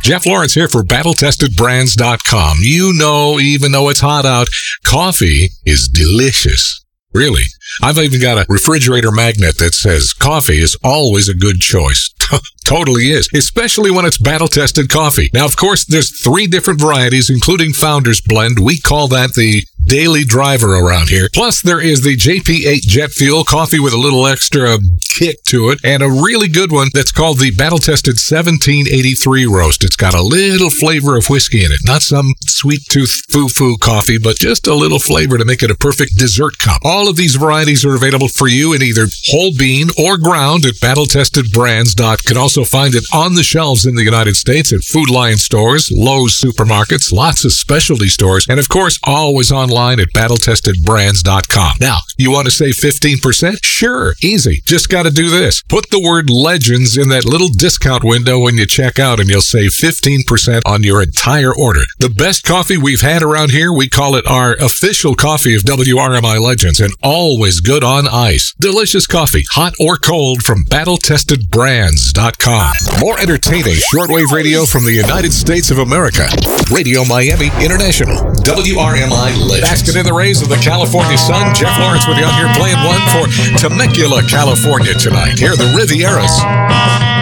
Jeff Lawrence here for BattleTestedBrands.com. You know, even though it's hot out, coffee is delicious. Really. I've even got a refrigerator magnet that says coffee is always a good choice. Totally is, especially when it's battle-tested coffee. Now, of course, there's 3 different varieties, including Founder's Blend. We call that the daily driver around here. Plus, there is the JP8 Jet Fuel coffee with a little extra kick to it, and a really good one that's called the battle-tested 1783 roast. It's got a little flavor of whiskey in it. Not some sweet tooth foo-foo coffee, but just a little flavor to make it a perfect dessert cup. All of these varieties are available for you in either whole bean or ground at BattleTestedBrands.com. You can also find it on the shelves in the United States at Food Lion stores, Lowe's supermarkets, lots of specialty stores, and of course, always online at BattleTestedBrands.com. Now, you want to save 15%? Sure, easy. Just got to do this. Put the word Legends in that little discount window when you check out, and you'll save 15% on your entire order. The best coffee we've had around here, we call it our official coffee of WRMI Legends, and always good on ice. Delicious coffee, hot or cold, from BattleTestedBrands.com. More entertaining shortwave radio from the United States of America. Radio Miami International. WRMI Legends. Basking in the rays of the California sun, Jeff Lawrence with you out here playing one for Temecula, California tonight. Here are the Rivieras.